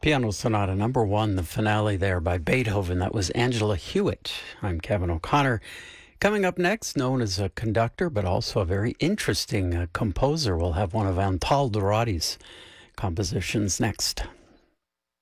Piano Sonata number 1, the finale there by Beethoven. That was Angela Hewitt. I'm Kevin O'Connor. Coming up next, known as a conductor, but also a very interesting composer. We'll have one of Antal Dorati's compositions next.